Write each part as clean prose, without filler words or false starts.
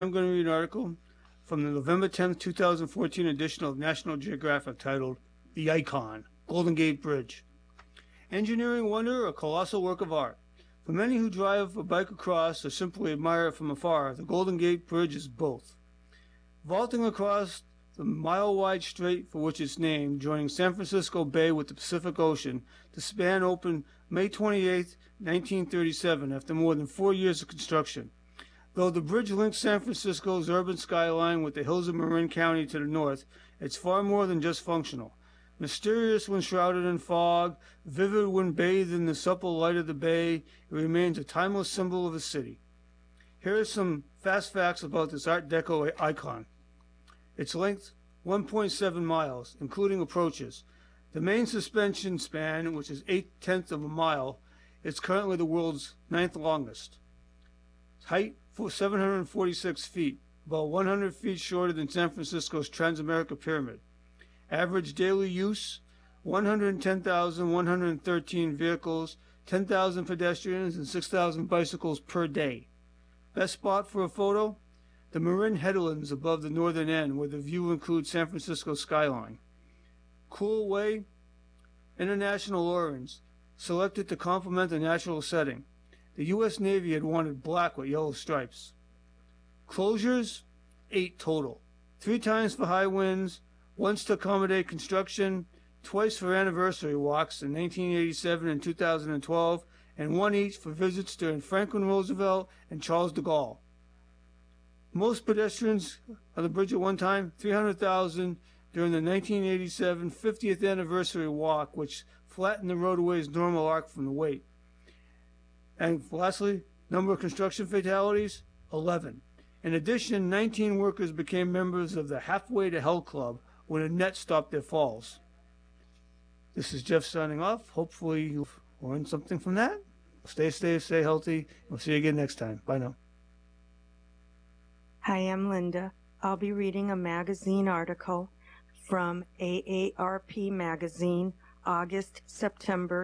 I'm going to read an article from the November 10th, 2014 edition of National Geographic titled The Icon, Golden Gate Bridge. Engineering wonder, a colossal work of art. For many who drive a bike across or simply admire it from afar, the Golden Gate Bridge is both. Vaulting across the mile-wide strait for which it's named, joining San Francisco Bay with the Pacific Ocean, the span opened May 28, 1937, after more than 4 years of construction. Though the bridge links San Francisco's urban skyline with the hills of Marin County to the north, it's far more than just functional. Mysterious when shrouded in fog, vivid when bathed in the supple light of the bay, it remains a timeless symbol of the city. Here are some fast facts about this Art Deco icon. Its length, 1.7 miles, including approaches. The main suspension span, which is 8/10 of a mile, is currently the world's 9th longest. Height, 746 feet, about 100 feet shorter than San Francisco's Transamerica Pyramid. Average daily use, 110,113 vehicles, 10,000 pedestrians, and 6,000 bicycles per day. Best spot for a photo? The Marin Headlands above the northern end, where the view includes San Francisco's skyline. Cool way? International orange, selected to complement the natural setting. The U.S. Navy had wanted black with yellow stripes. Closures, 8 total. 3 times for high winds, once to accommodate construction, twice for anniversary walks in 1987 and 2012, and 1 each for visits during Franklin Roosevelt and Charles de Gaulle. Most pedestrians on the bridge at one time, 300,000 during the 1987 50th anniversary walk, which flattened the roadway's normal arc from the weight. And lastly, number of construction fatalities, 11. In addition, 19 workers became members of the Halfway to Hell Club when a net stopped their falls. This is Jeff signing off. Hopefully you've learned something from that. Stay safe, stay healthy. We'll see you again next time. Bye now. Hi, I'm Linda. I'll be reading a magazine article from AARP Magazine, August-September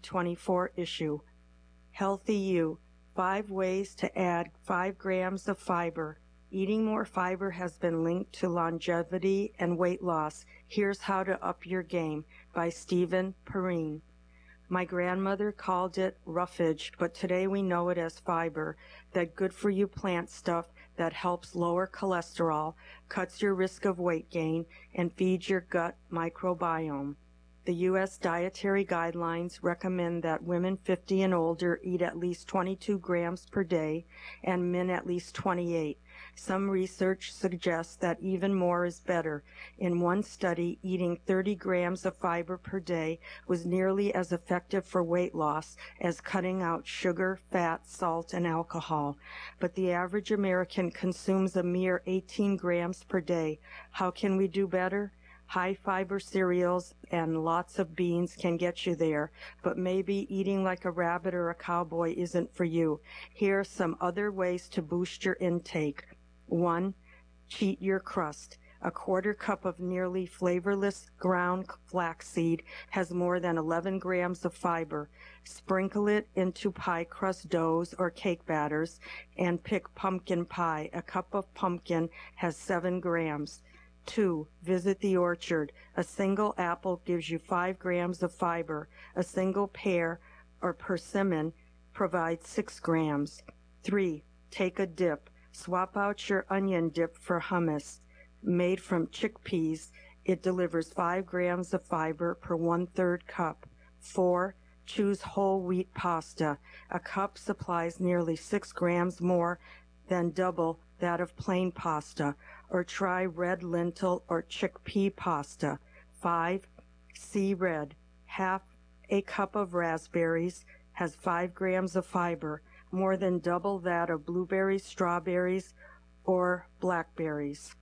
2024 issue. Healthy You, 5 ways to add 5 grams of fiber. Eating more fiber has been linked to longevity and weight loss. Here's How to Up Your Game by Stephen Perrine. My grandmother called it roughage, but today we know it as fiber, that good-for-you plant stuff that helps lower cholesterol, cuts your risk of weight gain, and feeds your gut microbiome. The U.S. Dietary Guidelines recommend that women 50 and older eat at least 22 grams per day and men at least 28. Some research suggests that even more is better. In one study, eating 30 grams of fiber per day was nearly as effective for weight loss as cutting out sugar, fat, salt, and alcohol. But the average American consumes a mere 18 grams per day. How can we do better? High-fiber cereals and lots of beans can get you there, but maybe eating like a rabbit or a cowboy isn't for you. Here are some other ways to boost your intake. 1. Cheat your crust. A quarter cup of nearly flavorless ground flaxseed has more than 11 grams of fiber. Sprinkle it into pie crust doughs or cake batters and pick pumpkin pie. A cup of pumpkin has 7 grams. 2. Visit the orchard. A single apple gives you 5 grams of fiber. A single pear or persimmon provides 6 grams. 3. Take a dip. Swap out your onion dip for hummus. Made from chickpeas, it delivers 5 grams of fiber per 1/3 cup. 4. Choose whole wheat pasta. A cup supplies nearly 6 grams more than double that of plain pasta. Or try red lentil or chickpea pasta. 5. See red. Half a cup of raspberries has 5 grams of fiber, more than double that of blueberries, strawberries, or blackberries.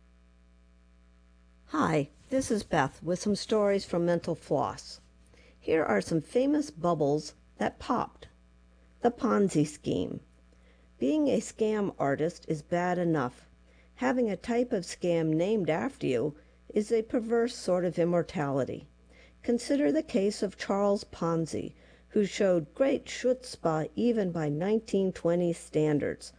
Hi, this is Beth with some stories from Mental Floss. Here are some famous bubbles that popped. The Ponzi scheme. Being a scam artist is bad enough. Having a type of scam named after you is a perverse sort of immortality. Consider the case of Charles Ponzi, who showed great chutzpah even by 1920 standards.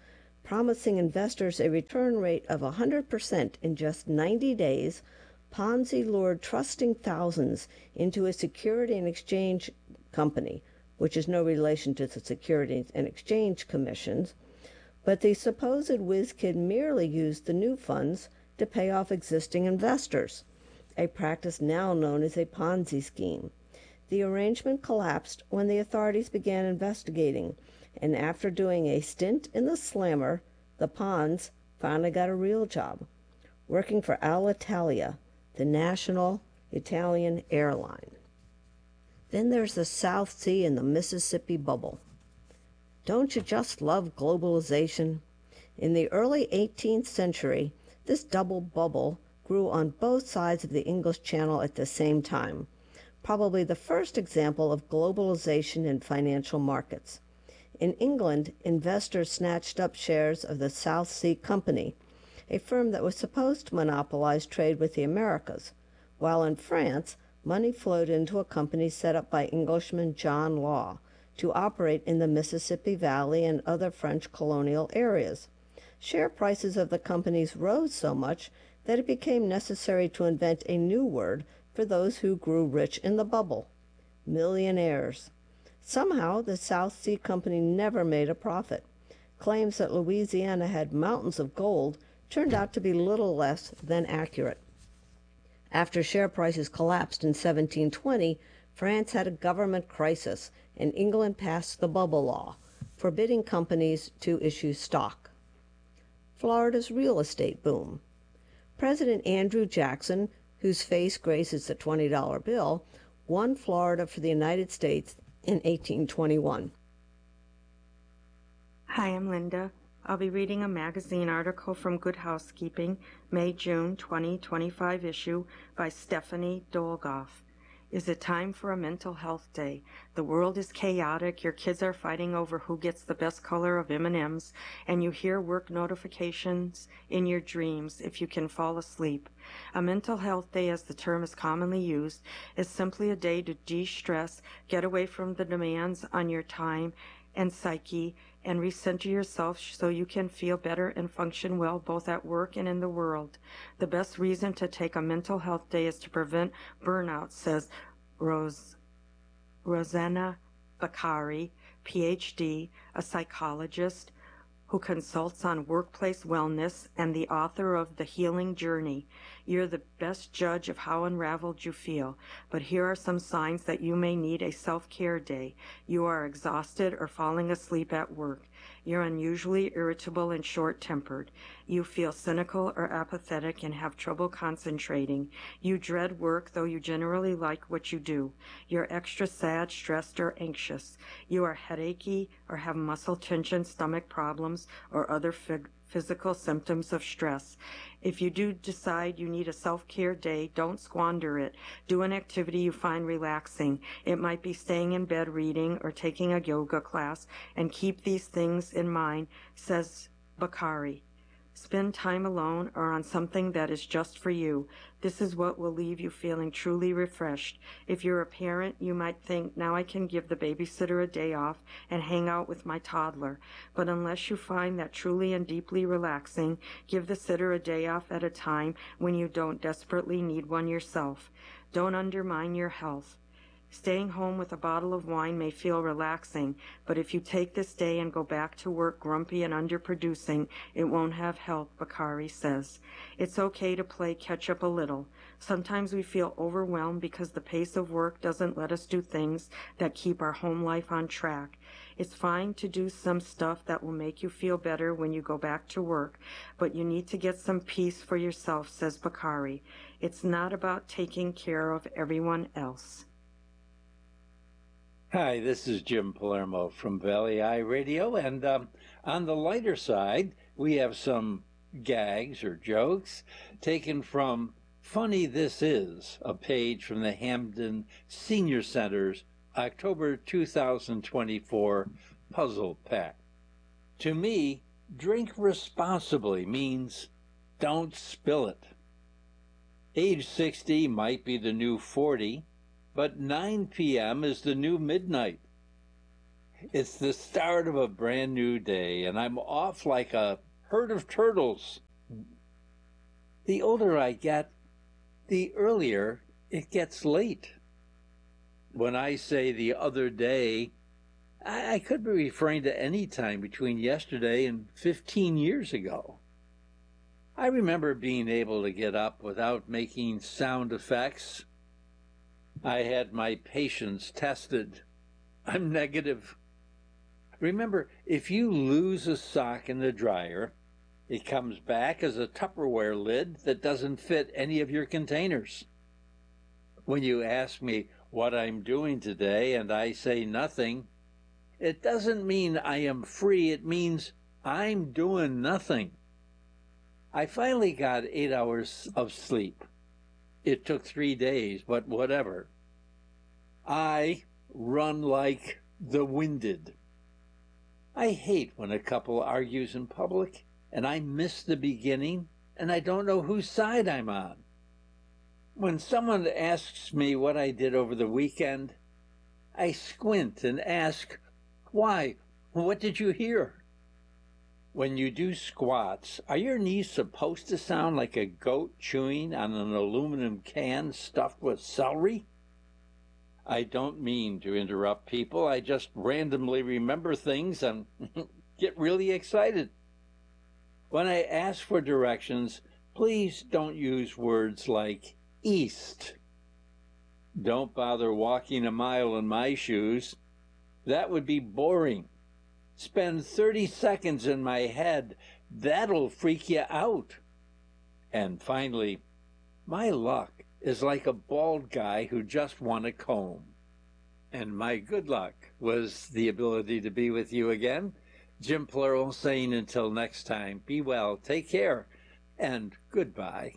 Promising investors a return rate of 100% in just 90 days, Ponzi lured trusting thousands into a security and exchange company, which is no relation to the Securities and Exchange Commissions, but the supposed whiz kid merely used the new funds to pay off existing investors, a practice now known as a Ponzi scheme. The arrangement collapsed when the authorities began investigating, and after doing a stint in the slammer, the Pons finally got a real job, working for Alitalia, the national Italian airline. Then there's the South Sea and the Mississippi bubble. Don't you just love globalization? In the early 18th century, this double bubble grew on both sides of the English Channel at the same time, probably the first example of globalization in financial markets. In England, investors snatched up shares of the South Sea Company, a firm that was supposed to monopolize trade with the Americas, while in France, money flowed into a company set up by Englishman John Law to operate in the Mississippi Valley and other French colonial areas. Share prices of the companies rose so much that it became necessary to invent a new word for those who grew rich in the bubble: millionaires. Somehow, the South Sea Company never made a profit. Claims that Louisiana had mountains of gold turned out to be little less than accurate. After share prices collapsed in 1720, France had a government crisis, and England passed the Bubble Law, forbidding companies to issue stock. Florida's real estate boom. President Andrew Jackson, whose face graces the $20 bill, won Florida for the United States in 1821. Hi, I'm Linda. I'll be reading a magazine article from Good Housekeeping, May-June 2025 issue by Stephanie Dolgoff. Is it time for a mental health day? The world is chaotic, your kids are fighting over who gets the best color of M&Ms, and you hear work notifications in your dreams if you can fall asleep. A mental health day, as the term is commonly used, is simply a day to de-stress, get away from the demands on your time and psyche, and recenter yourself so you can feel better and function well both at work and in the world. The best reason to take a mental health day is to prevent burnout, says Rosanna Bakari, PhD, a psychologist who consults on workplace wellness and the author of The Healing Journey. You're the best judge of how unraveled you feel, but here are some signs that you may need a self-care day. You are exhausted or falling asleep at work. You're unusually irritable and short-tempered. You feel cynical or apathetic and have trouble concentrating. You dread work, though you generally like what you do. You're extra sad, stressed, or anxious. You are headachy or have muscle tension, stomach problems, or other physical symptoms of stress. If you do decide you need a self-care day, don't squander it. Do an activity you find relaxing. It might be staying in bed reading or taking a yoga class, and keep these things in mind, says Bakari. Spend time alone or on something that is just for you. This is what will leave you feeling truly refreshed. If you're a parent, you might think, now I can give the babysitter a day off and hang out with my toddler. But unless you find that truly and deeply relaxing, give the sitter a day off at a time when you don't desperately need one yourself. Don't undermine your health. Staying home with a bottle of wine may feel relaxing, but if you take this day and go back to work grumpy and underproducing, it won't have help, Bakari says. It's okay to play catch up a little. Sometimes we feel overwhelmed because the pace of work doesn't let us do things that keep our home life on track. It's fine to do some stuff that will make you feel better when you go back to work, but you need to get some peace for yourself, says Bakari. It's not about taking care of everyone else. Hi, this is Jim Palermo from Valley Eye Radio, and on the lighter side, we have some gags or jokes taken from Funny This Is, a page from the Hamden Senior Center's October 2024 Puzzle Pack. To me, drink responsibly means don't spill it. Age 60 might be the new 40, but 9 p.m. is the new midnight. It's the start of a brand new day, and I'm off like a herd of turtles. The older I get, the earlier it gets late. When I say the other day, I could be referring to any time between yesterday and 15 years ago. I remember being able to get up without making sound effects. I had my patience tested. I'm negative. Remember, if you lose a sock in the dryer, it comes back as a Tupperware lid that doesn't fit any of your containers. When you ask me what I'm doing today and I say nothing, it doesn't mean I am free. It means I'm doing nothing. I finally got 8 hours of sleep. It took 3 days, but whatever. I run like the winded. I hate when a couple argues in public and I miss the beginning and I don't know whose side I'm on. When someone asks me what I did over the weekend, I squint and ask, why? What did you hear? When you do squats, are your knees supposed to sound like a goat chewing on an aluminum can stuffed with celery? I don't mean to interrupt people. I just randomly remember things and get really excited. When I ask for directions, please don't use words like east. Don't bother walking a mile in my shoes. That would be boring. Spend 30 seconds in my head. That'll freak you out. And finally, my luck is like a bald guy who just won a comb. And my good luck was the ability to be with you again. Jim Palermo saying until next time, be well, take care, and goodbye.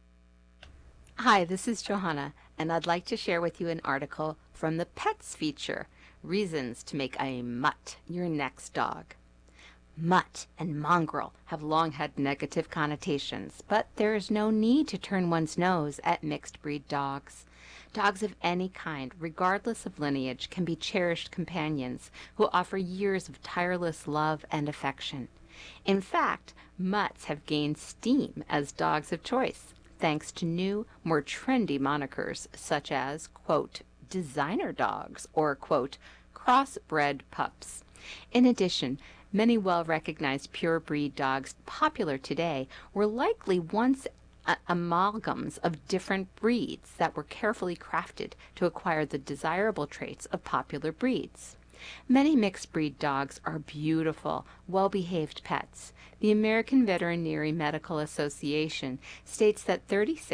Hi, this is Johanna, and I'd like to share with you an article from the Pets feature, Reasons to Make a Mutt Your Next Dog. Mutt and mongrel have long had negative connotations, but there is no need to turn one's nose at mixed-breed dogs. Dogs of any kind, regardless of lineage, can be cherished companions who offer years of tireless love and affection. In fact, mutts have gained steam as dogs of choice, thanks to new, more trendy monikers such as, quote, designer dogs or, quote, crossbred pups. In addition, many well-recognized pure-breed dogs popular today were likely once amalgams of different breeds that were carefully crafted to acquire the desirable traits of popular breeds. Many mixed-breed dogs are beautiful, well-behaved pets. The American Veterinary Medical Association states that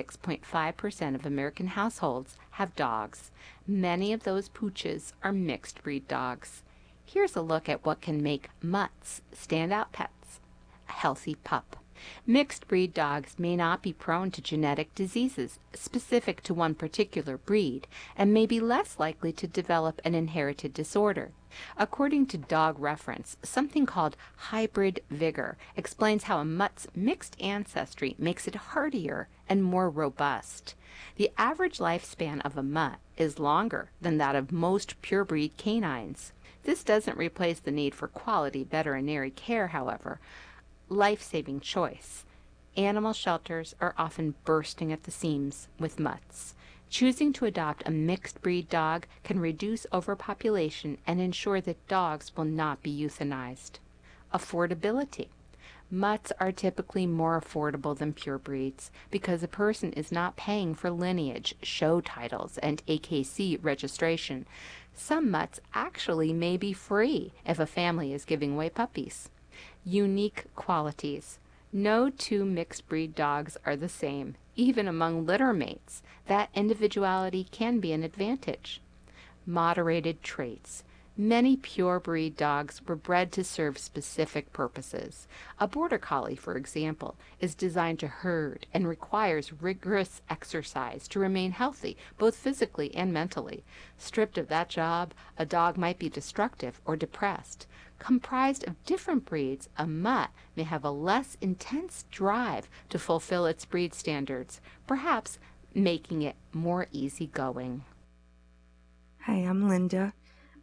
36.5% of American households have dogs. Many of those pooches are mixed-breed dogs. Here's a look at what can make mutts standout pets. A healthy pup. Mixed-breed dogs may not be prone to genetic diseases specific to one particular breed and may be less likely to develop an inherited disorder. According to Dog Reference, something called hybrid vigor explains how a mutt's mixed ancestry makes it hardier and more robust. The average lifespan of a mutt is longer than that of most purebred canines. This doesn't replace the need for quality veterinary care, however. Life-saving choice. Animal shelters are often bursting at the seams with mutts. Choosing to adopt a mixed-breed dog can reduce overpopulation and ensure that dogs will not be euthanized. Affordability. Mutts are typically more affordable than purebreeds because a person is not paying for lineage, show titles, and AKC registration. Some mutts actually may be free if a family is giving away puppies. Unique qualities. No two mixed-breed dogs are the same. Even among litter mates, that individuality can be an advantage. Moderated traits. Many pure-breed dogs were bred to serve specific purposes. A border collie, for example, is designed to herd and requires rigorous exercise to remain healthy, both physically and mentally. Stripped of that job, a dog might be destructive or depressed. Comprised of different breeds, a mutt may have a less intense drive to fulfill its breed standards, perhaps making it more easygoing. Hi, I'm Linda.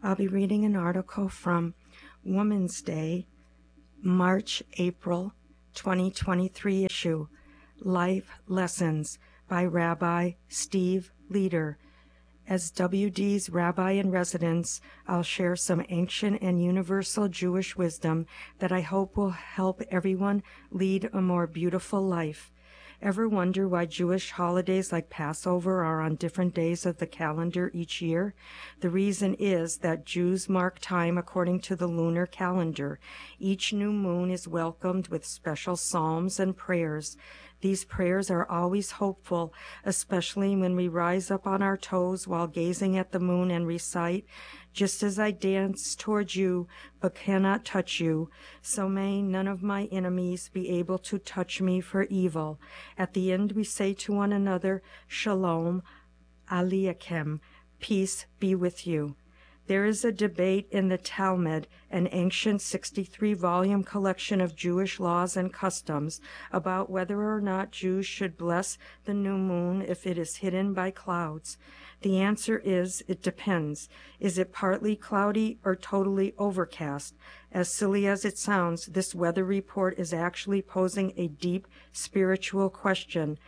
I'll be reading an article from Women's Day, March, April 2023 issue, Life Lessons by Rabbi Steve Leder. As WD's Rabbi in Residence, I'll share some ancient and universal Jewish wisdom that I hope will help everyone lead a more beautiful life. Ever wonder why Jewish holidays like Passover are on different days of the calendar each year? The reason is that Jews mark time according to the lunar calendar. Each new moon is welcomed with special psalms and prayers. These prayers are always hopeful, especially when we rise up on our toes while gazing at the moon and recite, "Just as I dance towards you, but cannot touch you, so may none of my enemies be able to touch me for evil." At the end we say to one another, "Shalom Aleichem," peace be with you. There is a debate in the Talmud, an ancient 63-volume collection of Jewish laws and customs, about whether or not Jews should bless the new moon if it is hidden by clouds. The answer is, it depends. Is it partly cloudy or totally overcast? As silly as it sounds, this weather report is actually posing a deep spiritual question.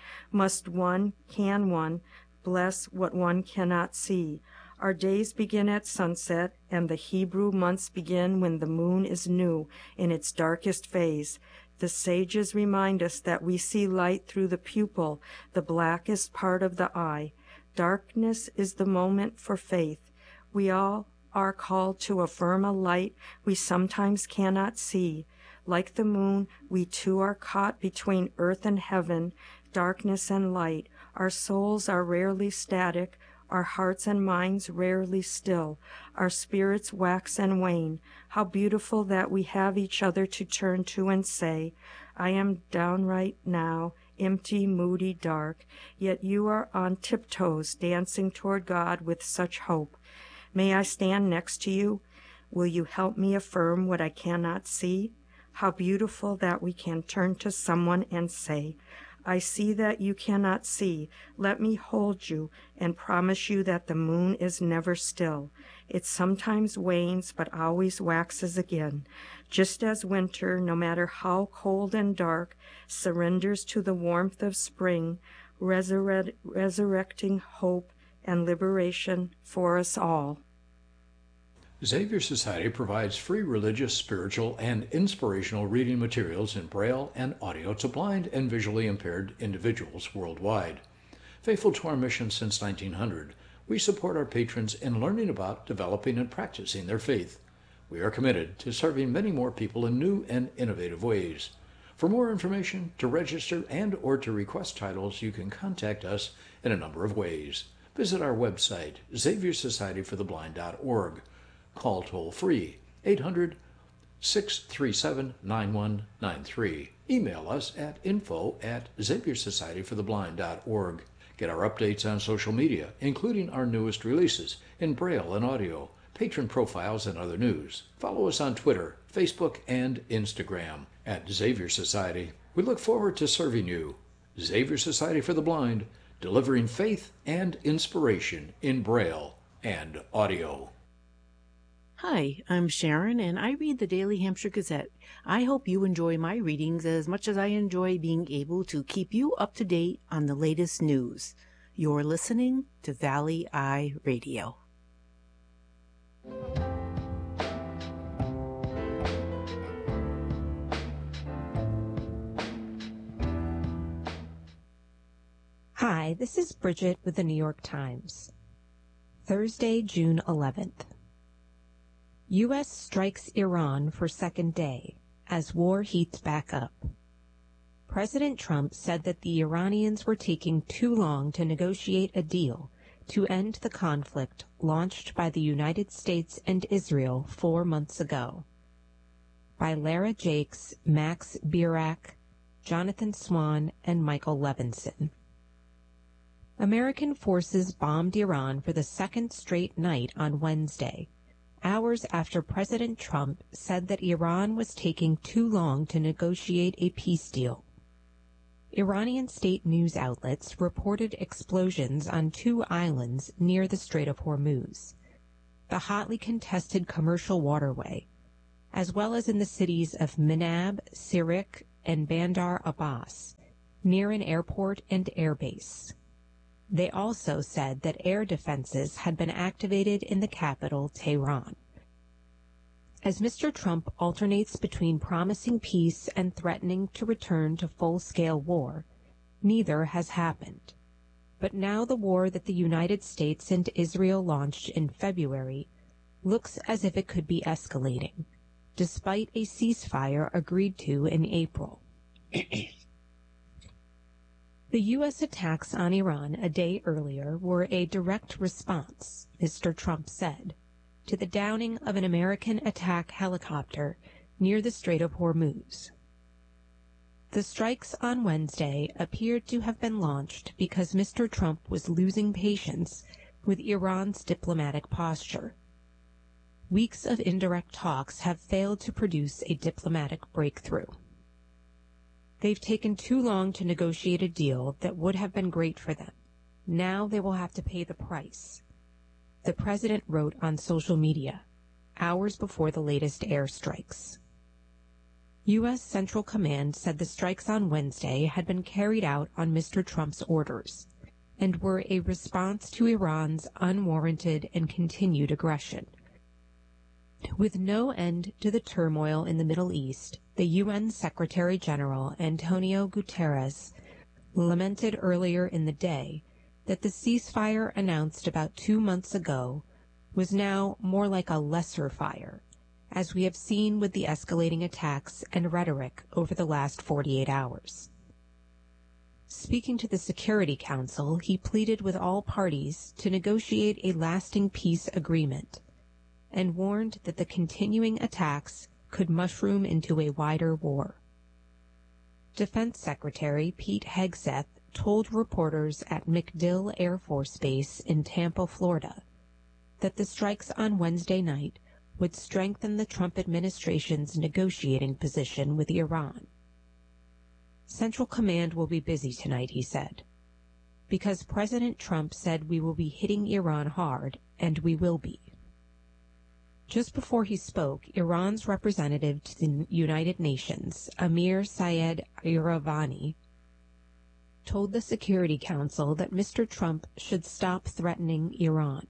Can one, bless what one cannot see? Our days begin at sunset, and the Hebrew months begin when the moon is new in its darkest phase. The sages remind us that we see light through the pupil, the blackest part of the eye. Darkness is the moment for faith. We all are called to affirm a light we sometimes cannot see. Like the moon, we too are caught between earth and heaven, darkness and light. Our souls are rarely static, our hearts and minds rarely still. Our spirits wax and wane. How beautiful that we have each other to turn to and say, "I am downright now, empty, moody, dark, yet you are on tiptoes dancing toward God with such hope. May I stand next to you? Will you help me affirm what I cannot see?" How beautiful that we can turn to someone and say, "I see that you cannot see. Let me hold you and promise you that the moon is never still. It sometimes wanes but always waxes again. Just as winter, no matter how cold and dark, surrenders to the warmth of spring, resurrecting hope and liberation for us all." Xavier Society provides free religious, spiritual, and inspirational reading materials in Braille and audio to blind and visually impaired individuals worldwide. Faithful to our mission since 1900, we support our patrons in learning about, developing, and practicing their faith. We are committed to serving many more people in new and innovative ways. For more information, to register, and or to request titles, you can contact us in a number of ways. Visit our website, xaviersocietyfortheblind.org. Call toll-free 800-637-9193. Email us at info@xaviersocietyfortheblind.org. Get our updates on social media, including our newest releases in Braille and audio, patron profiles, and other news. Follow us on Twitter, Facebook, and Instagram at Xavier Society. We look forward to serving you. Xavier Society for the Blind, delivering faith and inspiration in Braille and audio. Hi, I'm Sharon, and I read the Daily Hampshire Gazette. I hope you enjoy my readings as much as I enjoy being able to keep you up to date on the latest news. You're listening to Valley Eye Radio. Hi, this is Bridget with the New York Times. Thursday, June 11th. U.S. strikes Iran for second day as war heats back up. President Trump said that the Iranians were taking too long to negotiate a deal to end the conflict launched by the United States and Israel 4 months ago. By Lara Jakes, Max Birak, Jonathan Swan, and Michael Levinson. American forces bombed Iran for the second straight night on Wednesday, hours after President Trump said that Iran was taking too long to negotiate a peace deal. Iranian state news outlets reported explosions on 2 islands near the Strait of Hormuz. the hotly contested commercial waterway, as well as in the cities of Minab, Sirik, and Bandar Abbas, near an airport and airbase. They also said that air defenses had been activated in the capital, Tehran. As Mr. Trump alternates between promising peace and threatening to return to full-scale war, neither has happened. But now the war that the United States and Israel launched in February looks as if it could be escalating, despite a ceasefire agreed to in April. The U.S. attacks on Iran a day earlier were a direct response, Mr. Trump said, to the downing of an American attack helicopter near the Strait of Hormuz. The strikes on Wednesday appeared to have been launched because Mr. Trump was losing patience with Iran's diplomatic posture. Weeks of indirect talks have failed to produce a diplomatic breakthrough. They've taken too long to negotiate a deal that would have been great for them. Now they will have to pay the price, the president wrote on social media, hours before the latest airstrikes. U.S. Central Command said the strikes on Wednesday had been carried out on Mr. Trump's orders and were a response to Iran's unwarranted and continued aggression. With no end to the turmoil in the Middle East, the UN Secretary General Antonio Guterres lamented earlier in the day that the ceasefire announced about 2 months ago was now more like a lesser fire, as we have seen with the escalating attacks and rhetoric over the last 48 hours. Speaking to the Security Council, he pleaded with all parties to negotiate a lasting peace agreement and warned that the continuing attacks could mushroom into a wider war. Defense Secretary Pete Hegseth told reporters at MacDill Air Force Base in Tampa, Florida, that the strikes on Wednesday night would strengthen the Trump administration's negotiating position with Iran. Central Command will be busy tonight, he said, because President Trump said we will be hitting Iran hard, and we will be. Just before he spoke, Iran's representative to the United Nations, Amir Syed Iravani, told the Security Council that Mr. Trump should stop threatening Iran.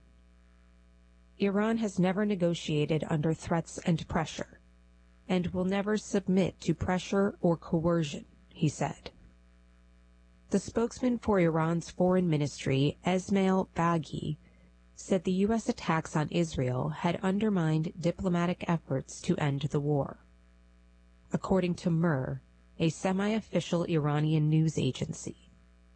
Iran has never negotiated under threats and pressure, and will never submit to pressure or coercion, he said. The spokesman for Iran's foreign ministry, Esmail Baghi, said the U.S. attacks on Israel had undermined diplomatic efforts to end the war. According to MER, a semi-official Iranian news agency,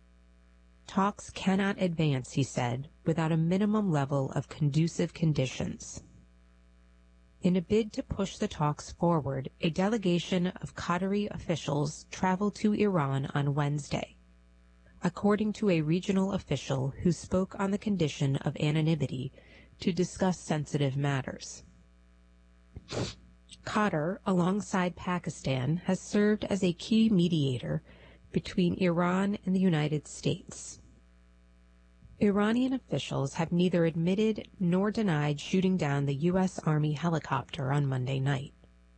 talks cannot advance, he said, without a minimum level of conducive conditions. In a bid to push the talks forward, a delegation of Qatari officials traveled to Iran on Wednesday, according to a regional official who spoke on the condition of anonymity to discuss sensitive matters. Qatar, alongside Pakistan, has served as a key mediator between Iran and the United States. Iranian officials have neither admitted nor denied shooting down the U.S. Army helicopter on Monday night.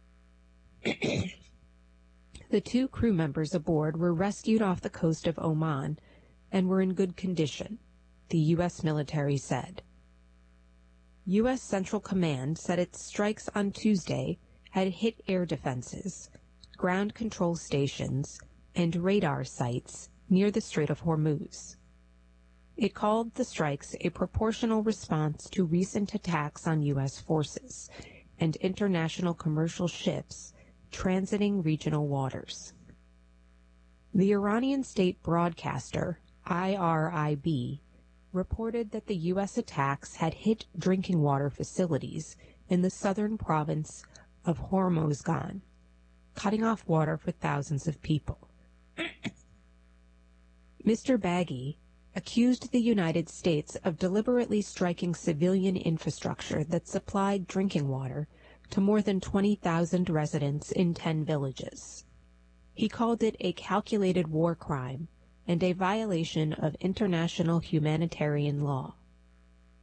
The 2 crew members aboard were rescued off the coast of Oman and were in good condition, the U.S. military said. U.S. Central Command said its strikes on Tuesday had hit air defenses, ground control stations, and radar sites near the Strait of Hormuz. It called the strikes a proportional response to recent attacks on U.S. forces and international commercial ships transiting regional waters. The Iranian state broadcaster, IRIB, reported that the U.S. attacks had hit drinking water facilities in the southern province of Hormozgan, cutting off water for thousands of people. Mr. Baghi accused the United States of deliberately striking civilian infrastructure that supplied drinking water to more than 20,000 residents in 10 villages. He called it a calculated war crime and a violation of international humanitarian law.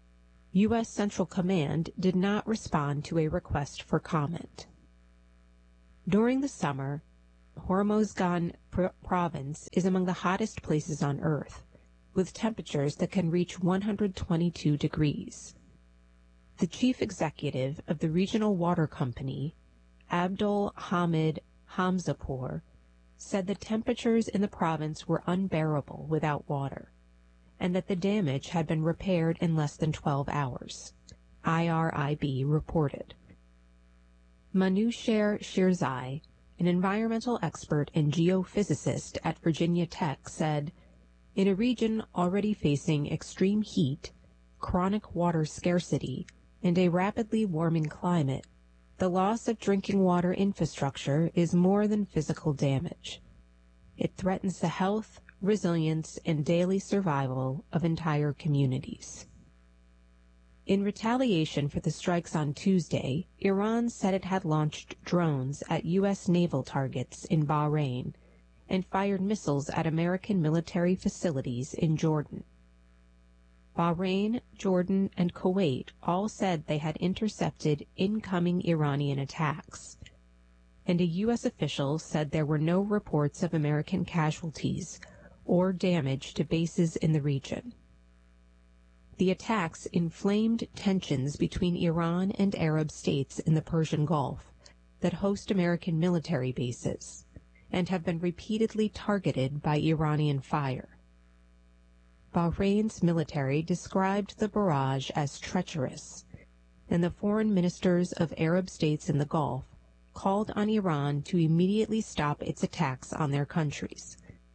U.S. Central Command did not respond to a request for comment. During the summer, Hormozgan province is among the hottest places on Earth, with temperatures that can reach 122 degrees. The chief executive of the regional water company, Abdul Hamid Hamzapour, said the temperatures in the province were unbearable without water, and that the damage had been repaired in less than 12 hours, IRIB reported. Manusher Shirzai, an environmental expert and geophysicist at Virginia Tech, said, "In a region already facing extreme heat, chronic water scarcity, and a rapidly warming climate, the loss of drinking water infrastructure is more than physical damage. It threatens the health, resilience, and daily survival of entire communities." In retaliation for the strikes on Tuesday, Iran said it had launched drones at U.S. naval targets in Bahrain and fired missiles at American military facilities in Jordan. Bahrain, Jordan, and Kuwait all said they had intercepted incoming Iranian attacks, and a U.S. official said there were no reports of American casualties or damage to bases in the region. The attacks inflamed tensions between Iran and Arab states in the Persian Gulf that host American military bases and have been repeatedly targeted by Iranian fire. Bahrain's military described the barrage as treacherous, and the foreign ministers of Arab states in the Gulf called on Iran to immediately stop its attacks on their countries.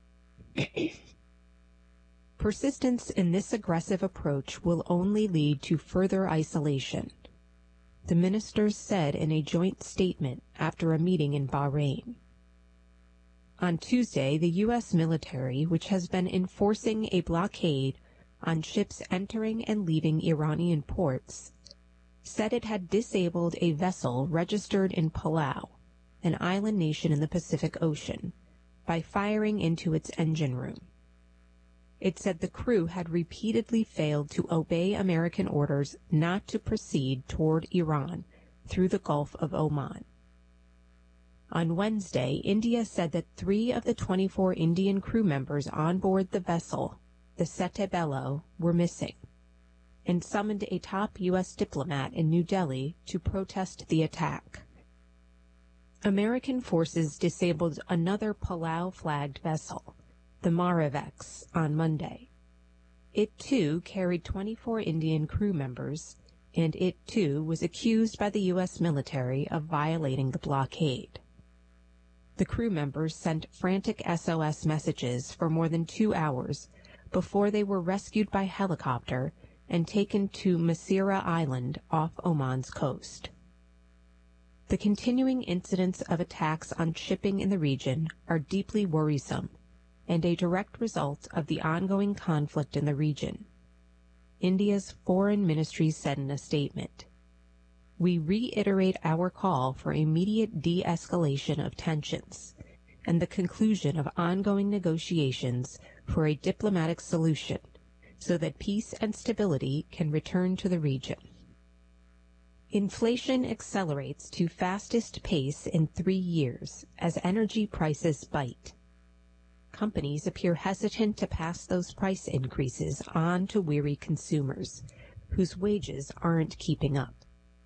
Persistence in this aggressive approach will only lead to further isolation, the ministers said in a joint statement after a meeting in Bahrain. On Tuesday, the U.S. military, which has been enforcing a blockade on ships entering and leaving Iranian ports, said it had disabled a vessel registered in Palau, an island nation in the Pacific Ocean, by firing into its engine room. It said the crew had repeatedly failed to obey American orders not to proceed toward Iran through the Gulf of Oman. On Wednesday, India said that 3 of the 24 Indian crew members on board the vessel, the Sete Bello, were missing, and summoned a top U.S. diplomat in New Delhi to protest the attack. American forces disabled another Palau-flagged vessel, the Marivex, on Monday. It, too, carried 24 Indian crew members, and it, too, was accused by the U.S. military of violating the blockade. The crew members sent frantic SOS messages for more than 2 hours before they were rescued by helicopter and taken to Masira Island off Oman's coast. The continuing incidents of attacks on shipping in the region are deeply worrisome and a direct result of the ongoing conflict in the region, India's foreign ministry said in a statement. We reiterate our call for immediate de-escalation of tensions and the conclusion of ongoing negotiations for a diplomatic solution so that peace and stability can return to the region. Inflation accelerates to fastest pace in 3 years as energy prices bite. Companies appear hesitant to pass those price increases on to weary consumers, whose wages aren't keeping up.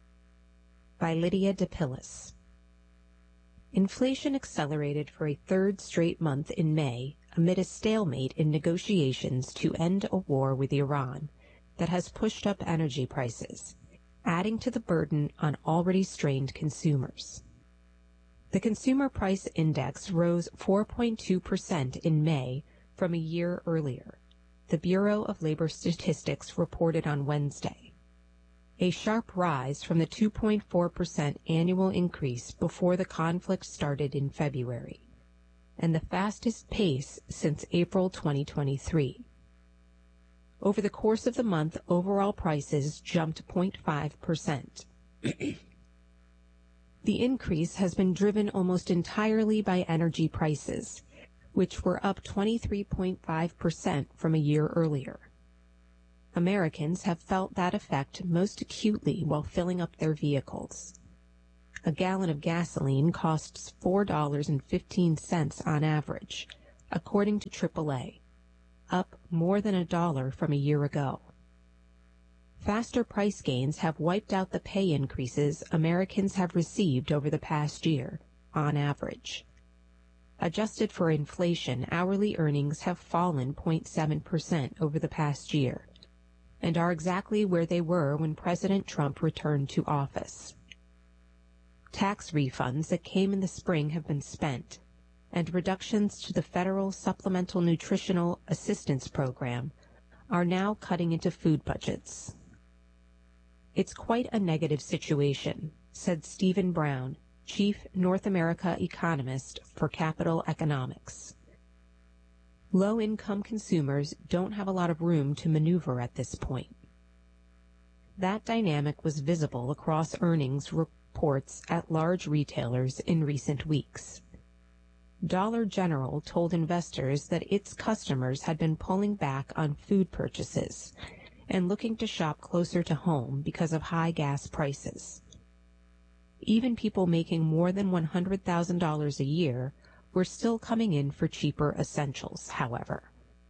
By Lydia DePillis. Inflation accelerated for a 3rd straight month in May amid a stalemate in negotiations to end a war with Iran that has pushed up energy prices, adding to the burden on already strained consumers. The Consumer Price Index rose 4.2% in May from a year earlier, the Bureau of Labor Statistics reported on Wednesday, a sharp rise from the 2.4% annual increase before the conflict started in February, and the fastest pace since April 2023. Over the course of the month, overall prices jumped 0.5%. The increase has been driven almost entirely by energy prices, which were up 23.5% from a year earlier. Americans have felt that effect most acutely while filling up their vehicles. A gallon of gasoline costs $4.15 on average, according to AAA, up more than $1 from a year ago. Faster price gains have wiped out the pay increases Americans have received over the past year, on average. Adjusted for inflation, hourly earnings have fallen 0.7% over the past year, and are exactly where they were when President Trump returned to office. Tax refunds that came in the spring have been spent, and reductions to the federal Supplemental Nutritional Assistance Program are now cutting into food budgets. It's quite a negative situation, said Stephen Brown, Chief North America Economist for Capital Economics. Low-income consumers don't have a lot of room to maneuver at this point. That dynamic was visible across earnings reports at large retailers in recent weeks. Dollar General told investors that its customers had been pulling back on food purchases and looking to shop closer to home because of high gas prices. Even people making more than $100,000 a year were still coming in for cheaper essentials, however.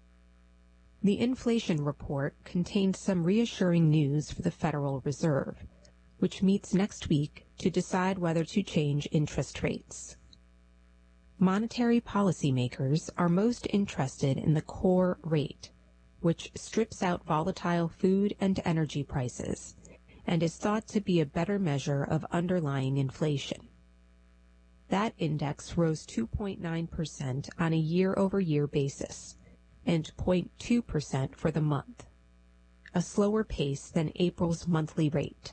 The inflation report contained some reassuring news for the Federal Reserve, which meets next week to decide whether to change interest rates. Monetary policymakers are most interested in the core rate, which strips out volatile food and energy prices and is thought to be a better measure of underlying inflation. That index rose 2.9% on a year-over-year basis and 0.2% for the month, a slower pace than April's monthly rate.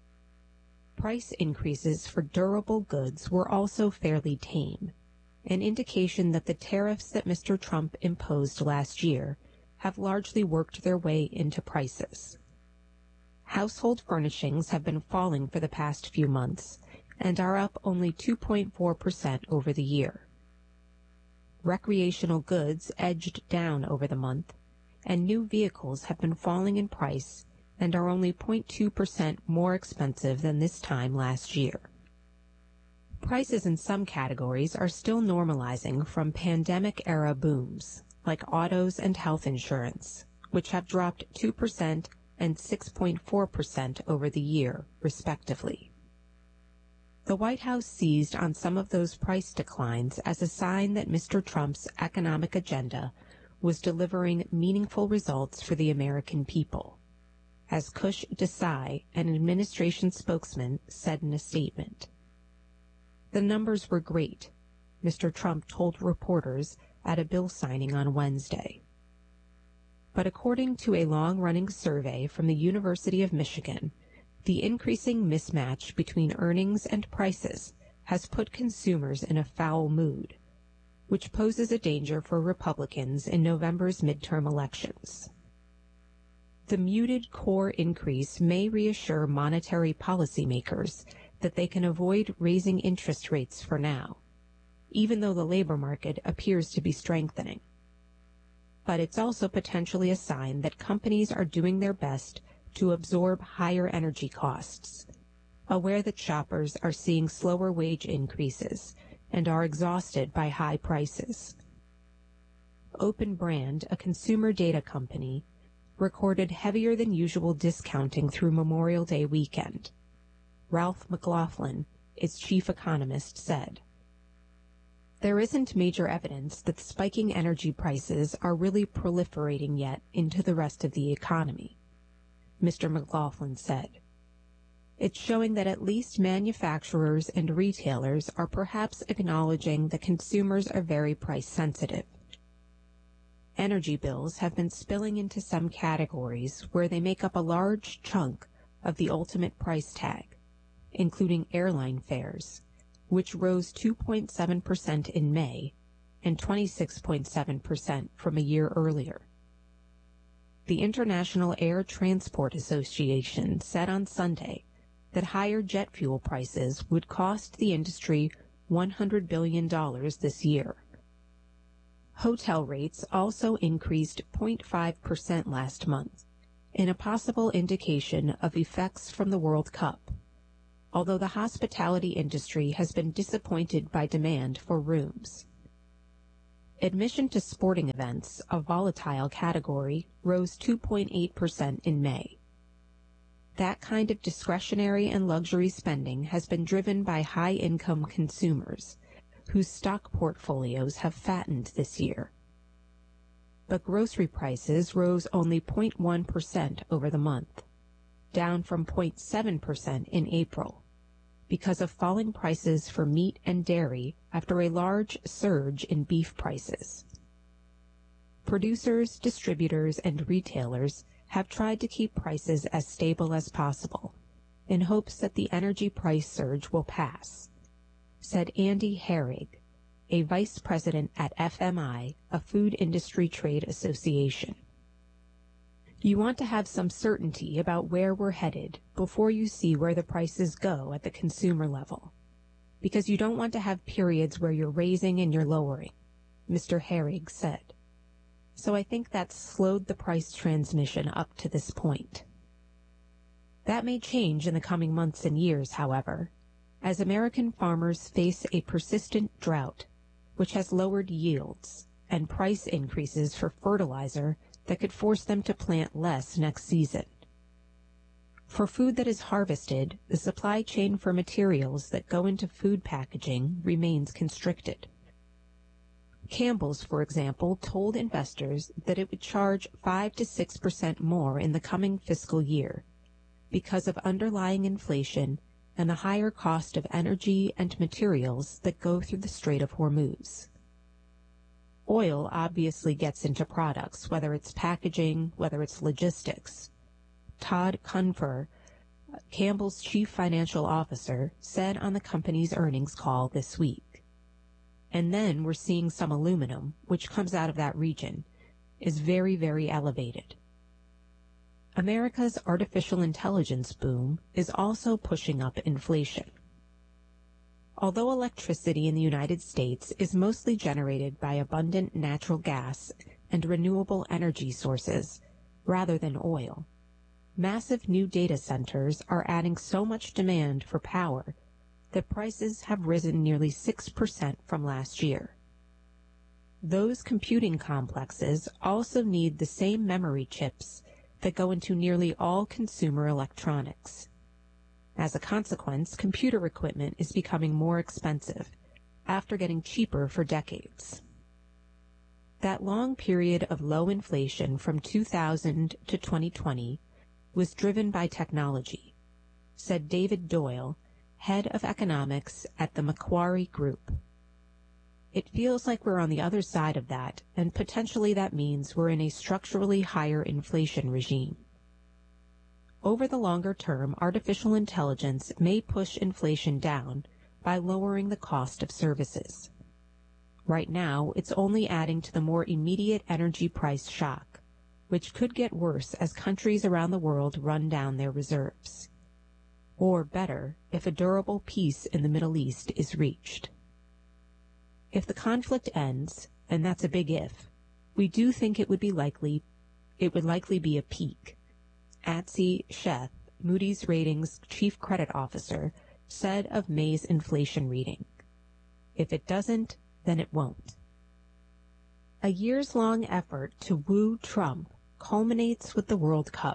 Price increases for durable goods were also fairly tame, an indication that the tariffs that Mr. Trump imposed last year have largely worked their way into prices. Household furnishings have been falling for the past few months and are up only 2.4% over the year. Recreational goods edged down over the month, and new vehicles have been falling in price and are only 0.2% more expensive than this time last year. Prices in some categories are still normalizing from pandemic-era booms, like autos and health insurance, which have dropped 2% and 6.4% over the year, respectively. The White House seized on some of those price declines as a sign that Mr. Trump's economic agenda was delivering meaningful results for the American people, as Kush Desai, an administration spokesman, said in a statement. The numbers were great, Mr. Trump told reporters at a bill signing on Wednesday. But according to a long-running survey from the University of Michigan, the increasing mismatch between earnings and prices has put consumers in a foul mood, which poses a danger for Republicans in November's midterm elections. The muted core increase may reassure monetary policymakers that they can avoid raising interest rates for now, even though the labor market appears to be strengthening. But it's also potentially a sign that companies are doing their best to absorb higher energy costs, aware that shoppers are seeing slower wage increases and are exhausted by high prices. Open Brand, a consumer data company, recorded heavier than usual discounting through Memorial Day weekend. Ralph McLaughlin, its chief economist, said, "There isn't major evidence that spiking energy prices are really proliferating yet into the rest of the economy," Mr. McLaughlin said. "It's showing that at least manufacturers and retailers are perhaps acknowledging that consumers are very price sensitive. Energy bills have been spilling into some categories where they make up a large chunk of the ultimate price tag, including airline fares, which rose 2.7% in May and 26.7% from a year earlier. The International Air Transport Association said on Sunday that higher jet fuel prices would cost the industry $100 billion this year. Hotel rates also increased 0.5% last month, in a possible indication of effects from the World Cup, although the hospitality industry has been disappointed by demand for rooms. Admission to sporting events, a volatile category, rose 2.8% in May. That kind of discretionary and luxury spending has been driven by high-income consumers, whose stock portfolios have fattened this year. But grocery prices rose only 0.1% over the month, down from 0.7% in April, because of falling prices for meat and dairy after a large surge in beef prices. Producers, distributors, and retailers have tried to keep prices as stable as possible, in hopes that the energy price surge will pass, said Andy Herrig, a vice president at FMI, a food industry trade association. You want to have some certainty about where we're headed before you see where the prices go at the consumer level, because you don't want to have periods where you're raising and you're lowering, Mr. Herrig said. So I think that's slowed the price transmission up to this point. That may change in the coming months and years, however, as American farmers face a persistent drought, which has lowered yields, and price increases for fertilizer that could force them to plant less next season. For food that is harvested, the supply chain for materials that go into food packaging remains constricted. Campbell's, for example, told investors that it would charge 5 to 6% more in the coming fiscal year because of underlying inflation and the higher cost of energy and materials that go through the Strait of Hormuz. Oil obviously gets into products, whether it's packaging, whether it's logistics. Todd Cunfer, Campbell's chief financial officer, said on the company's earnings call this week. And then we're seeing some aluminum, which comes out of that region, is very, very elevated. America's artificial intelligence boom is also pushing up inflation. Although electricity in the United States is mostly generated by abundant natural gas and renewable energy sources rather than oil, massive new data centers are adding so much demand for power that prices have risen nearly 6% from last year. Those computing complexes also need the same memory chips that go into nearly all consumer electronics. As a consequence, computer equipment is becoming more expensive after getting cheaper for decades. That long period of low inflation from 2000 to 2020 was driven by technology, said David Doyle, head of economics at the Macquarie Group. It feels like we're on the other side of that, and potentially that means we're in a structurally higher inflation regime. Over the longer term, artificial intelligence may push inflation down by lowering the cost of services. Right now, it's only adding to the more immediate energy price shock, which could get worse as countries around the world run down their reserves. Or better, if a durable peace in the Middle East is reached. If the conflict ends, and that's a big if, we do think it would likely be a peak. Atsy Sheth, Moody's Ratings chief credit officer, said of May's inflation reading. If it doesn't, then it won't. A years-long effort to woo Trump culminates with the World Cup.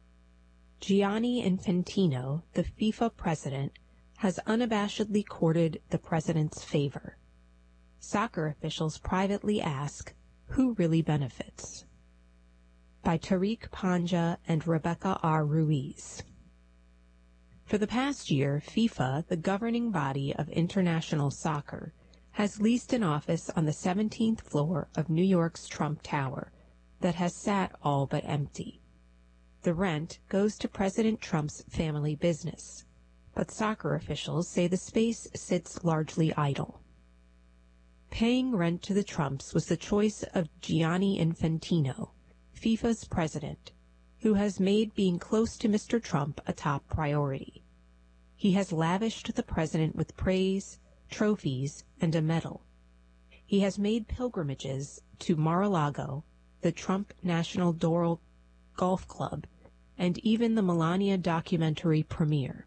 Gianni Infantino, the FIFA president, has unabashedly courted the president's favor. Soccer officials privately ask, who really benefits? By Tariq Panja and Rebecca R. Ruiz. For the past year, FIFA, the governing body of international soccer, has leased an office on the 17th floor of New York's Trump Tower that has sat all but empty. The rent goes to President Trump's family business, but soccer officials say the space sits largely idle. Paying rent to the Trumps was the choice of Gianni Infantino, FIFA's president, who has made being close to Mr. Trump a top priority. He has lavished the president with praise, trophies, and a medal. He has made pilgrimages to Mar-a-Lago, the Trump National Doral Golf Club, and even the Melania documentary premiere.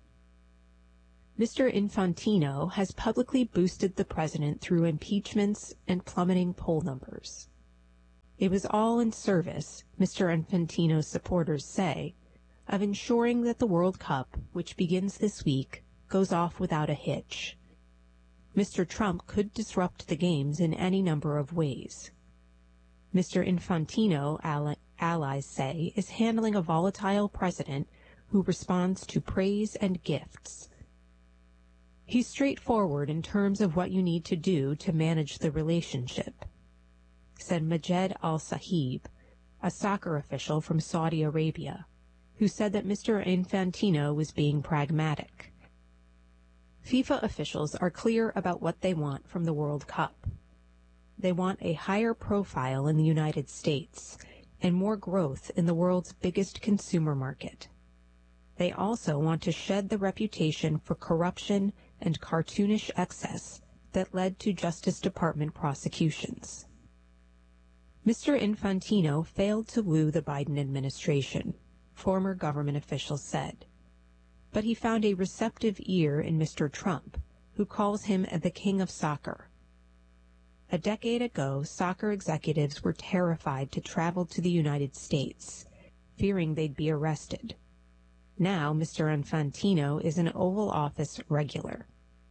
Mr. Infantino has publicly boosted the president through impeachments and plummeting poll numbers. It was all in service, Mr. Infantino's supporters say, of ensuring that the World Cup, which begins this week, goes off without a hitch. Mr. Trump could disrupt the games in any number of ways. Mr. Infantino, allies say, is handling a volatile president who responds to praise and gifts. He's straightforward in terms of what you need to do to manage the relationship, said Majed al-Sahib, a soccer official from Saudi Arabia, who said that Mr. Infantino was being pragmatic. FIFA officials are clear about what they want from the World Cup. They want a higher profile in the United States and more growth in the world's biggest consumer market. They also want to shed the reputation for corruption and cartoonish excess that led to Justice Department prosecutions. Mr. Infantino failed to woo the Biden administration, former government officials said. But he found a receptive ear in Mr. Trump, who calls him the king of soccer. A decade ago, soccer executives were terrified to travel to the United States, fearing they'd be arrested. Now, Mr. Infantino is an Oval Office regular.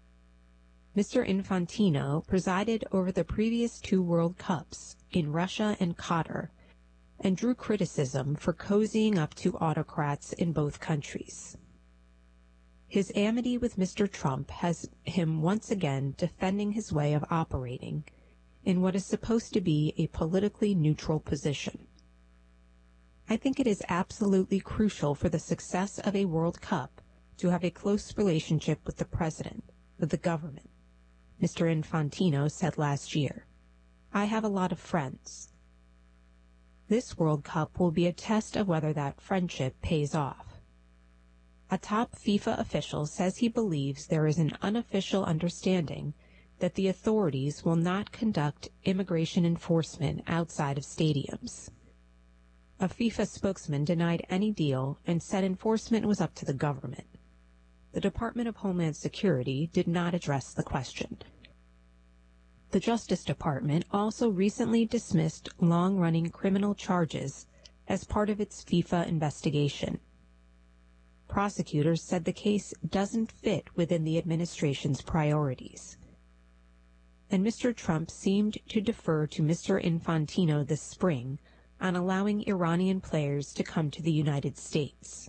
Mr. Infantino presided over the previous 2 World Cups in Russia and Qatar, and drew criticism for cozying up to autocrats in both countries. His amity with Mr. Trump has him once again defending his way of operating in what is supposed to be a politically neutral position. I think it is absolutely crucial for the success of a World Cup to have a close relationship with the president, with the government, Mr. Infantino said last year. I have a lot of friends. This World Cup will be a test of whether that friendship pays off. A top FIFA official says he believes there is an unofficial understanding that the authorities will not conduct immigration enforcement outside of stadiums. A FIFA spokesman denied any deal and said enforcement was up to the government. The Department of Homeland Security did not address the question. The Justice Department also recently dismissed long-running criminal charges as part of its FIFA investigation. Prosecutors said the case doesn't fit within the administration's priorities. And Mr. Trump seemed to defer to Mr. Infantino this spring on allowing Iranian players to come to the United States.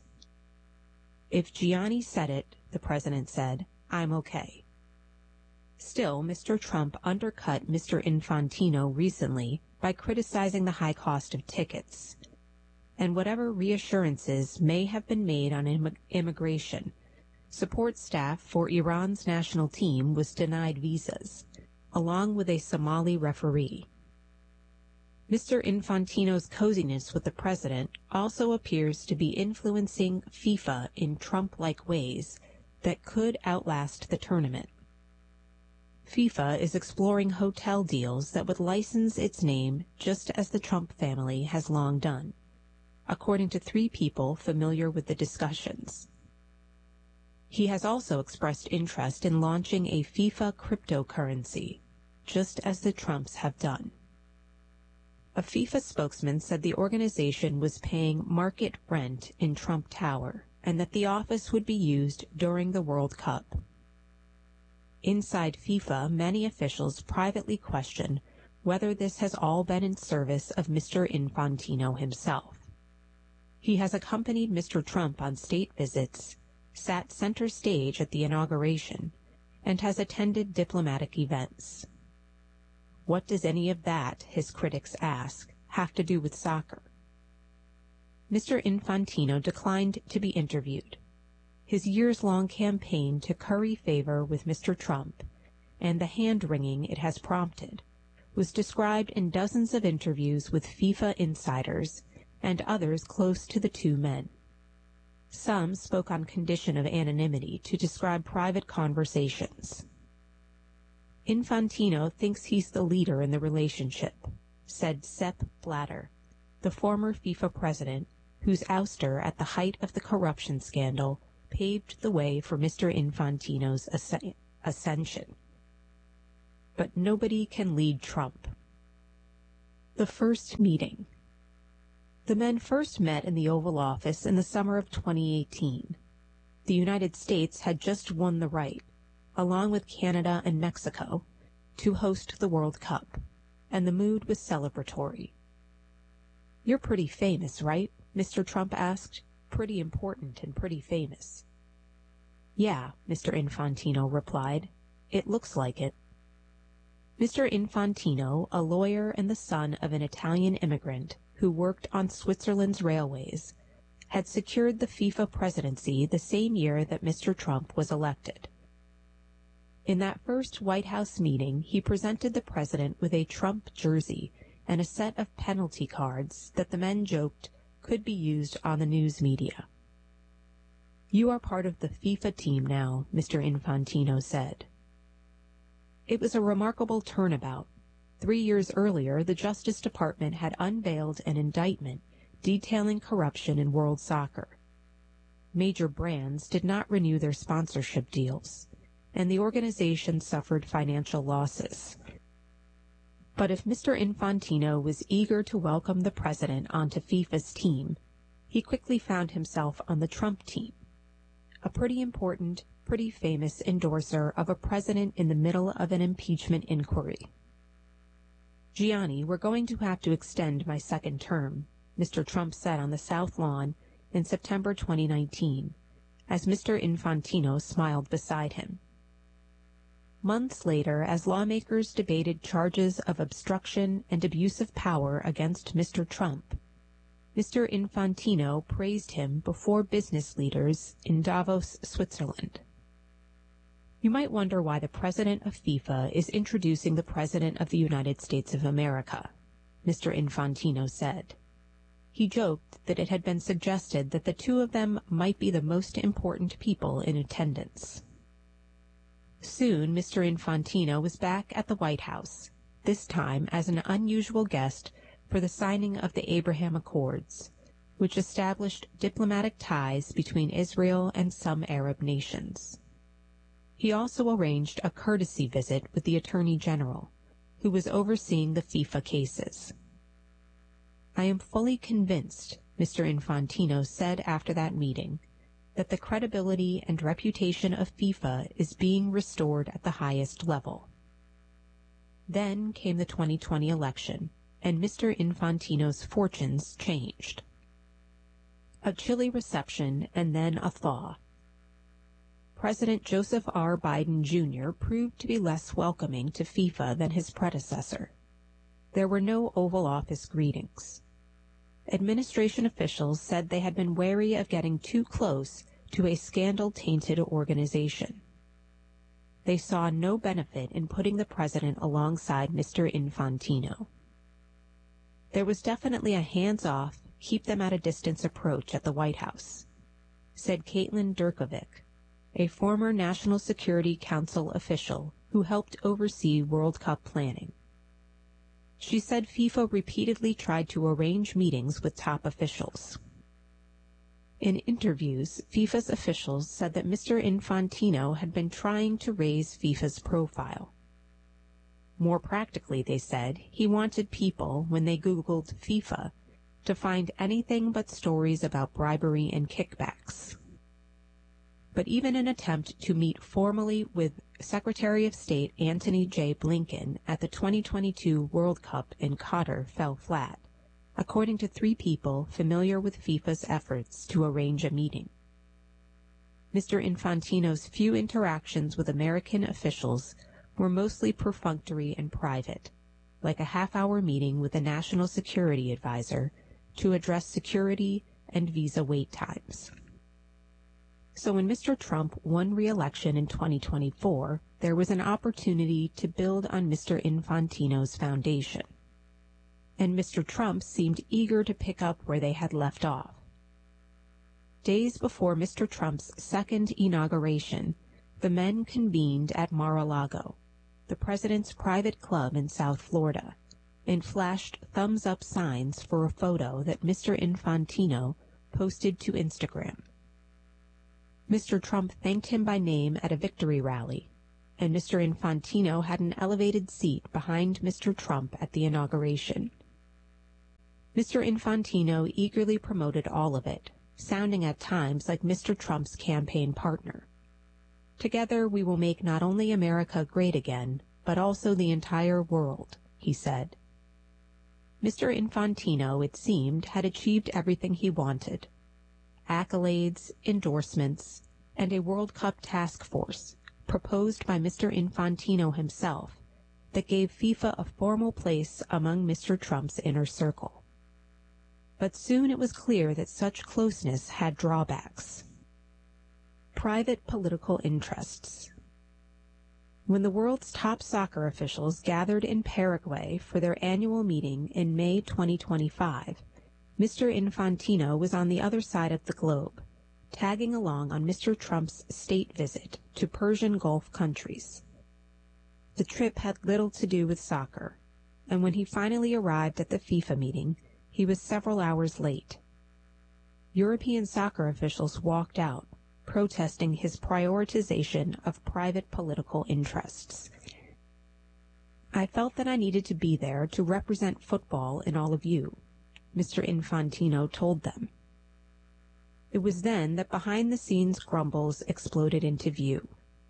If Gianni said it, the president said, I'm okay. Still, Mr. Trump undercut Mr. Infantino recently by criticizing the high cost of tickets. And whatever reassurances may have been made on immigration, support staff for Iran's national team was denied visas, along with a Somali referee. Mr. Infantino's coziness with the president also appears to be influencing FIFA in Trump-like ways that could outlast the tournament. FIFA is exploring hotel deals that would license its name just as the Trump family has long done, according to 3 people familiar with the discussions. He has also expressed interest in launching a FIFA cryptocurrency, just as the Trumps have done. A FIFA spokesman said the organization was paying market rent in Trump Tower and that the office would be used during the World Cup. Inside FIFA, many officials privately question whether this has all been in service of Mr. Infantino himself. He has accompanied Mr. Trump on state visits, sat center stage at the inauguration, and has attended diplomatic events. What does any of that, his critics ask, have to do with soccer? Mr. Infantino declined to be interviewed. His years-long campaign to curry favor with Mr. Trump, and the hand-wringing it has prompted, was described in dozens of interviews with FIFA insiders and others close to the 2 men. Some spoke on condition of anonymity to describe private conversations. Infantino thinks he's the leader in the relationship, said Sepp Blatter, the former FIFA president, whose ouster at the height of the corruption scandal paved the way for Mr. Infantino's ascension. But nobody can lead Trump. The first meeting. The men first met in the Oval Office in the summer of 2018. The United States had just won the right, along with Canada and Mexico, to host the World Cup, and the mood was celebratory. "You're pretty famous, right?" Mr. Trump asked. "Pretty important and pretty famous." "Yeah," Mr. Infantino replied. "It looks like it." Mr. Infantino, a lawyer and the son of an Italian immigrant who worked on Switzerland's railways, had secured the FIFA presidency the same year that Mr. Trump was elected. In that first White House meeting, he presented the president with a Trump jersey and a set of penalty cards that the men joked could be used on the news media. "You are part of the FIFA team now," Mr. Infantino said. It was a remarkable turnabout. 3 years earlier, the Justice Department had unveiled an indictment detailing corruption in world soccer. Major brands did not renew their sponsorship deals, and the organization suffered financial losses. But if Mr. Infantino was eager to welcome the president onto FIFA's team, he quickly found himself on the Trump team, a pretty important, pretty famous endorser of a president in the middle of an impeachment inquiry. "Gianni, we're going to have to extend my second term," Mr. Trump said on the South Lawn in September 2019, as Mr. Infantino smiled beside him. Months later, as lawmakers debated charges of obstruction and abuse of power against Mr. Trump, Mr. Infantino praised him before business leaders in Davos, Switzerland. "You might wonder why the president of FIFA is introducing the president of the United States of America," Mr. Infantino said. He joked that it had been suggested that the two of them might be the most important people in attendance. Soon, Mr. Infantino was back at the White House, this time as an unusual guest for the signing of the Abraham Accords, which established diplomatic ties between Israel and some Arab nations. He also arranged a courtesy visit with the Attorney General, who was overseeing the FIFA cases. "I am fully convinced," Mr. Infantino said after that meeting, "that the credibility and reputation of FIFA is being restored at the highest level." Then came the 2020 election, and Mr. Infantino's fortunes changed. A chilly reception and then a thaw. President Joseph R. Biden Jr. proved to be less welcoming to FIFA than his predecessor. There were no Oval Office greetings. Administration officials said they had been wary of getting too close to a scandal-tainted organization. They saw no benefit in putting the president alongside Mr. Infantino. There was definitely a hands-off, keep-them-at-a-distance approach at the White House, said Caitlin Durkovic, a former National Security Council official who helped oversee World Cup planning. She said FIFA repeatedly tried to arrange meetings with top officials. In interviews, FIFA's officials said that Mr. Infantino had been trying to raise FIFA's profile. More practically, they said, he wanted people, when they Googled FIFA, to find anything but stories about bribery and kickbacks. But even an attempt to meet formally with Secretary of State Antony J. Blinken at the 2022 World Cup in Qatar fell flat, according to 3 people familiar with FIFA's efforts to arrange a meeting. Mr. Infantino's few interactions with American officials were mostly perfunctory and private, like a half-hour meeting with a national security advisor to address security and visa wait times. So when Mr. Trump won re-election in 2024, there was an opportunity to build on Mr. Infantino's foundation. And Mr. Trump seemed eager to pick up where they had left off. Days before Mr. Trump's second inauguration, the men convened at Mar-a-Lago, the president's private club in South Florida, and flashed thumbs-up signs for a photo that Mr. Infantino posted to Instagram. Mr. Trump thanked him by name at a victory rally, and Mr. Infantino had an elevated seat behind Mr. Trump at the inauguration. Mr. Infantino eagerly promoted all of it, sounding at times like Mr. Trump's campaign partner. "Together we will make not only America great again, but also the entire world," he said. Mr. Infantino, it seemed, had achieved everything he wanted: accolades, endorsements, and a World Cup task force, proposed by Mr. Infantino himself, that gave FIFA a formal place among Mr. Trump's inner circle. But soon it was clear that such closeness had drawbacks. Private political interests. When the world's top soccer officials gathered in Paraguay for their annual meeting in May 2025, Mr. Infantino was on the other side of the globe, tagging along on Mr. Trump's state visit to Persian Gulf countries. The trip had little to do with soccer, and when he finally arrived at the FIFA meeting, he was several hours late. European soccer officials walked out, protesting his prioritization of private political interests. "I felt that I needed to be there to represent football in all of you," Mr. Infantino told them. It was then that behind-the-scenes grumbles exploded into view.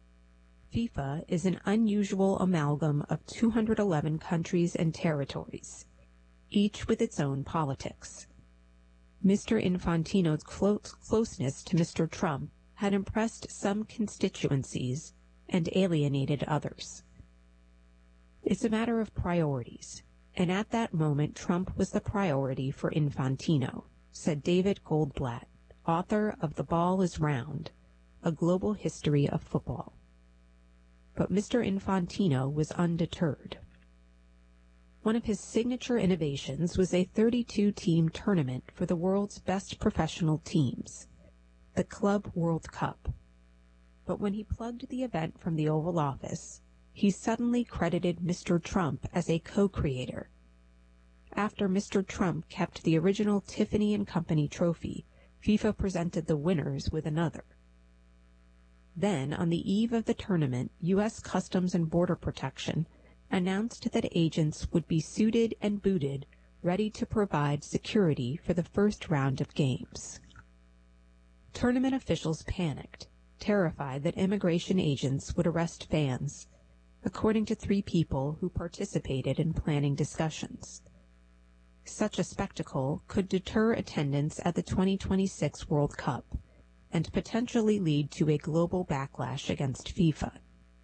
FIFA is an unusual amalgam of 211 countries and territories, each with its own politics. Mr. Infantino's closeness to Mr. Trump had impressed some constituencies and alienated others. "It's a matter of priorities, and at that moment Trump was the priority for Infantino," said David Goldblatt, author of The Ball is Round, A Global History of Football. But Mr. Infantino was undeterred. One of his signature innovations was a 32-team tournament for the world's best professional teams, the Club World Cup. But when he plugged the event from the Oval Office, he suddenly credited Mr. Trump as a co-creator. After Mr. Trump kept the original Tiffany & Company trophy, FIFA presented the winners with another. Then, on the eve of the tournament, U.S. Customs and Border Protection announced that agents would be suited and booted, ready to provide security for the first round of games. Tournament officials panicked, terrified that immigration agents would arrest fans, according to 3 people who participated in planning discussions. Such a spectacle could deter attendance at the 2026 World Cup and potentially lead to a global backlash against FIFA.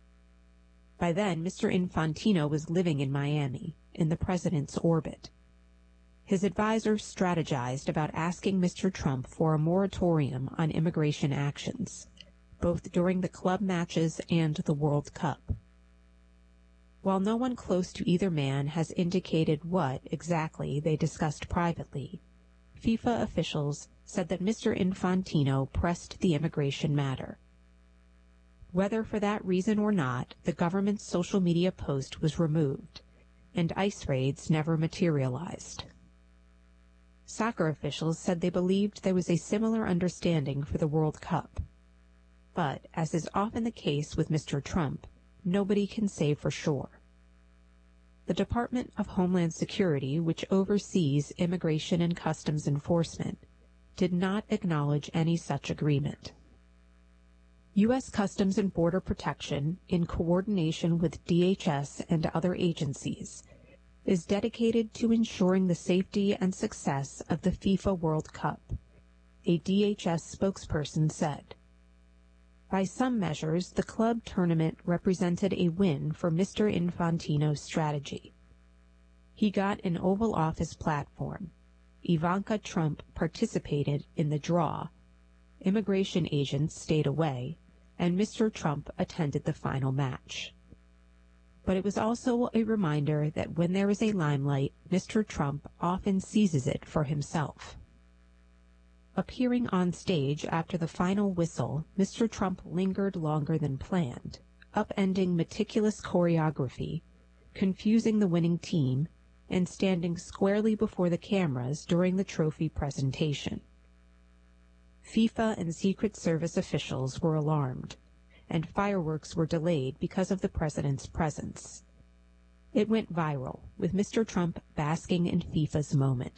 By then, Mr. Infantino was living in Miami, in the president's orbit. His advisors strategized about asking Mr. Trump for a moratorium on immigration actions, both during the club matches and the World Cup. While no one close to either man has indicated what exactly they discussed privately, FIFA officials said that Mr. Infantino pressed the immigration matter. Whether for that reason or not, the government's social media post was removed, and ICE raids never materialized. Soccer officials said they believed there was a similar understanding for the World Cup. But, as is often the case with Mr. Trump, nobody can say for sure. The Department of Homeland Security, which oversees immigration and customs enforcement, did not acknowledge any such agreement. U.S. Customs and Border Protection, in coordination with DHS and other agencies, is dedicated to ensuring the safety and success of the FIFA World Cup, a DHS spokesperson said. By some measures, the club tournament represented a win for Mr. Infantino's strategy. He got an Oval Office platform. Ivanka Trump participated in the draw. Immigration agents stayed away, and Mr. Trump attended the final match. But it was also a reminder that when there is a limelight, Mr. Trump often seizes it for himself. Appearing on stage after the final whistle, Mr. Trump lingered longer than planned, upending meticulous choreography, confusing the winning team, and standing squarely before the cameras during the trophy presentation. FIFA and Secret Service officials were alarmed, and fireworks were delayed because of the president's presence. It went viral, with Mr. Trump basking in FIFA's moment.